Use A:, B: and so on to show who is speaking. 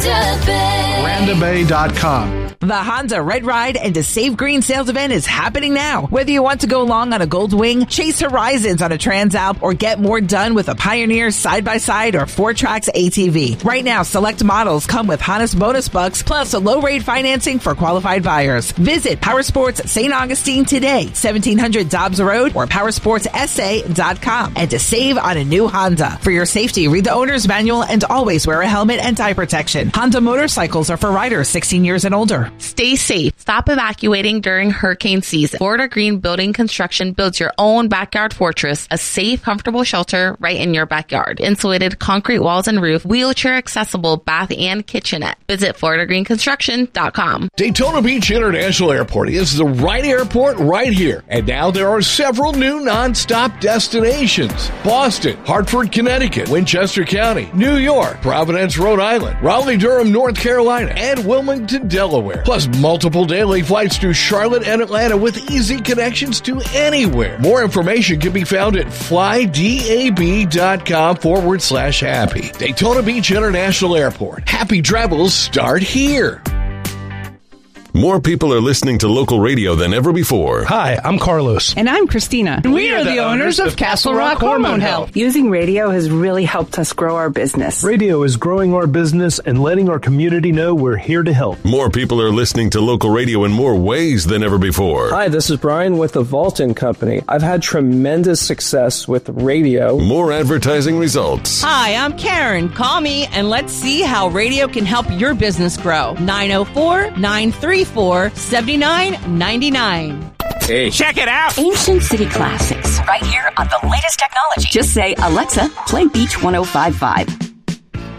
A: Honda Bay.
B: HondaBay.com.
C: The Honda Red Ride and a Save Green sales event is happening now. Whether you want to go long on a Goldwing, chase horizons on a Transalp, or get more done with a Pioneer side-by-side or 4Trax ATV. Right now, select models come with Honda's bonus bucks plus a low-rate financing for qualified buyers. Visit Powersports St. Augustine today, 1700 Dobbs Road or PowersportsSA.com, and to save on a new Honda. For your safety, read the owner's manual and always wear a helmet and eye protection. Honda motorcycles are for riders 16 years and older.
D: Stay safe. Stop evacuating during hurricane season. Florida Green Building Construction builds your own backyard fortress, a safe, comfortable shelter right in your backyard. Insulated concrete walls and roof, wheelchair accessible bath and kitchenette. Visit FloridaGreenConstruction.com.
E: Daytona Beach International Airport is the right airport right here. And now there are several new non-stop destinations. Boston, Hartford, Connecticut, Winchester County, New York, Providence, Rhode Island, Raleigh-Durham, North Carolina, and Wilmington, Delaware. Plus multiple daily flights to Charlotte and Atlanta with easy connections to anywhere. More information can be found at flydab.com/happy. Daytona Beach International Airport. Happy travels start here.
F: More people are listening to local radio than ever before.
B: Hi, I'm Carlos.
G: And I'm Christina.
B: And we are the owners of Castle Rock Hormone Health.
G: Using radio has really helped us grow our business.
B: Radio is growing our business and letting our community know we're here to help.
F: More people are listening to local radio in more ways than ever before.
H: Hi, this is Brian with the Vaulton Company. I've had tremendous success with radio.
F: More advertising results.
I: Hi, I'm Karen. Call me and let's see how radio can help your business grow. 904-934-7999.
J: Hey, check it out!
K: Ancient City Classics, right here on the latest technology. Just say, Alexa, play Beach 105.5.